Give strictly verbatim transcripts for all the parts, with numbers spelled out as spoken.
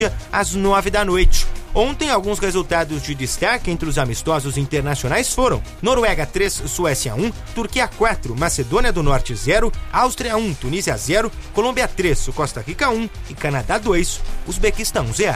às nove da noite. Ontem, alguns resultados de destaque entre os amistosos internacionais foram: Noruega três, Suécia um, Turquia quatro, Macedônia do Norte zero, Áustria um, Tunísia zero, Colômbia três, Costa Rica um e Canadá dois, Uzbequistão zero.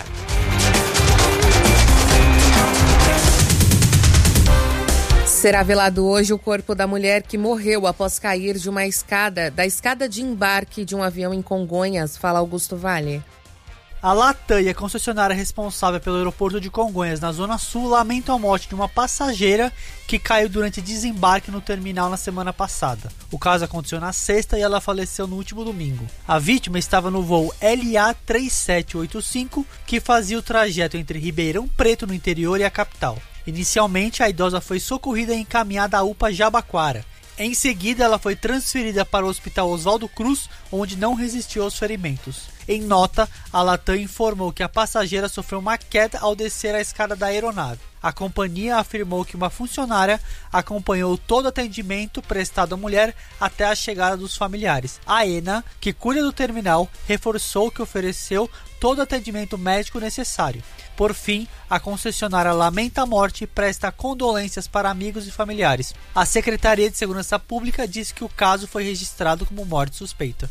Será velado hoje o corpo da mulher que morreu após cair de uma escada, da escada de embarque de um avião em Congonhas. Fala Augusto Vale. A Latam e a concessionária responsável pelo aeroporto de Congonhas, na Zona Sul, lamentam a morte de uma passageira que caiu durante desembarque no terminal na semana passada. O caso aconteceu na sexta e ela faleceu no último domingo. A vítima estava no voo L A três sete oito cinco, que fazia o trajeto entre Ribeirão Preto, no interior, e a capital. Inicialmente, a idosa foi socorrida e encaminhada à U P A Jabaquara. Em seguida, ela foi transferida para o Hospital Oswaldo Cruz, onde não resistiu aos ferimentos. Em nota, a Latam informou que a passageira sofreu uma queda ao descer a escada da aeronave. A companhia afirmou que uma funcionária acompanhou todo o atendimento prestado à mulher até a chegada dos familiares. A ENA, que cuida do terminal, reforçou que ofereceu todo o atendimento médico necessário. Por fim, a concessionária lamenta a morte e presta condolências para amigos e familiares. A Secretaria de Segurança Pública disse que o caso foi registrado como morte suspeita.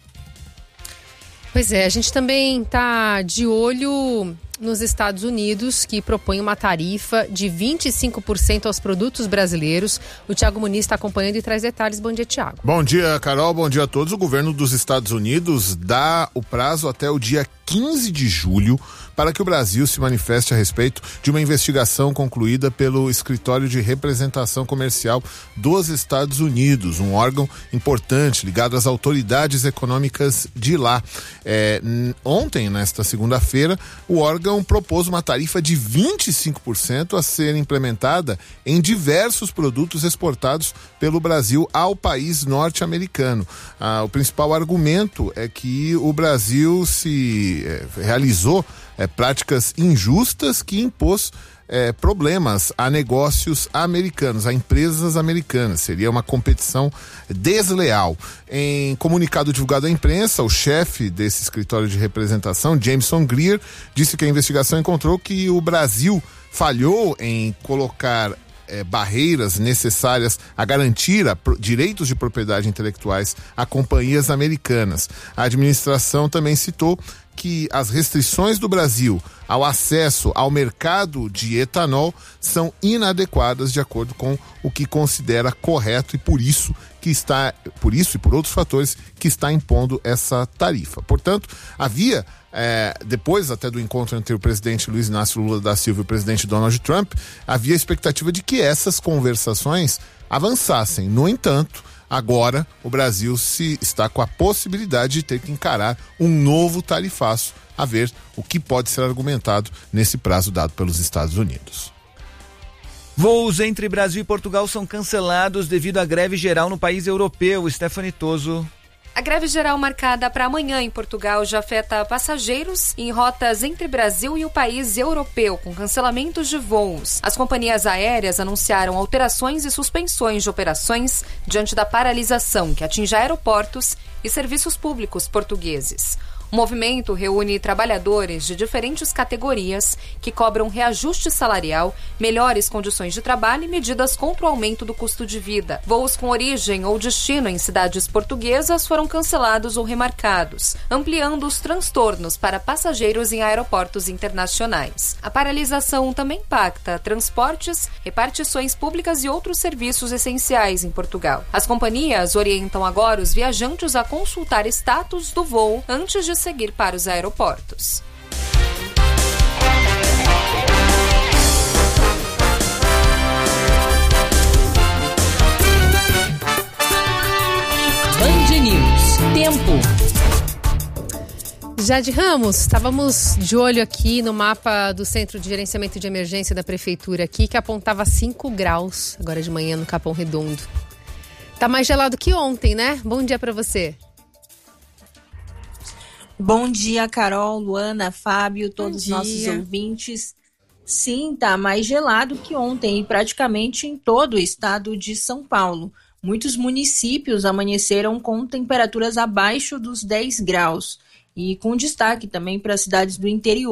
Pois é, a gente também está de olho nos Estados Unidos, que propõe uma tarifa de vinte e cinco por cento aos produtos brasileiros. O Thiago Muniz está acompanhando e traz detalhes. Bom dia, Thiago. Bom dia, Carol. Bom dia a todos. O governo dos Estados Unidos dá o prazo até o dia quinze de julho para que o Brasil se manifeste a respeito de uma investigação concluída pelo Escritório de Representação Comercial dos Estados Unidos, um órgão importante ligado às autoridades econômicas de lá. É, ontem, nesta segunda-feira, o órgão propôs uma tarifa de vinte e cinco por cento a ser implementada em diversos produtos exportados pelo Brasil ao país norte-americano. Ah, o principal argumento é que o Brasil se é, realizou é, práticas injustas que impôs É, problemas a negócios americanos, a empresas americanas. Seria uma competição desleal. Em comunicado divulgado à imprensa, o chefe desse escritório de representação, Jameson Greer, disse que a investigação encontrou que o Brasil falhou em colocar É, barreiras necessárias a garantir a, pro, direitos de propriedade intelectuais a companhias americanas. A administração também citou que as restrições do Brasil ao acesso ao mercado de etanol são inadequadas de acordo com o que considera correto e por isso que está, por isso e por outros fatores que está impondo essa tarifa. Portanto, havia É, depois até do encontro entre o presidente Luiz Inácio Lula da Silva e o presidente Donald Trump, havia a expectativa de que essas conversações avançassem. No entanto, agora o Brasil se está com a possibilidade de ter que encarar um novo tarifaço, a ver o que pode ser argumentado nesse prazo dado pelos Estados Unidos. Voos entre Brasil e Portugal são cancelados devido à greve geral no país europeu. Stephanie Toso. A greve geral marcada para amanhã em Portugal já afeta passageiros em rotas entre Brasil e o país europeu, com cancelamentos de voos. As companhias aéreas anunciaram alterações e suspensões de operações diante da paralisação que atinge aeroportos e serviços públicos portugueses. O movimento reúne trabalhadores de diferentes categorias que cobram reajuste salarial, melhores condições de trabalho e medidas contra o aumento do custo de vida. Voos com origem ou destino em cidades portuguesas foram cancelados ou remarcados, ampliando os transtornos para passageiros em aeroportos internacionais. A paralisação também impacta transportes, repartições públicas e outros serviços essenciais em Portugal. As companhias orientam agora os viajantes a consultar status do voo antes de seguir para os aeroportos. Band News. Tempo. Jade Ramos, estávamos de olho aqui no mapa do Centro de Gerenciamento de Emergência da Prefeitura aqui, que apontava cinco graus agora de manhã no Capão Redondo. Tá mais gelado que ontem, né? Bom dia para você. Bom dia, Carol, Luana, Fábio, todos os nossos ouvintes. Sim, tá mais gelado que ontem e praticamente em todo o estado de São Paulo. Muitos municípios amanheceram com temperaturas abaixo dos dez graus. e com destaque também para as cidades do interior.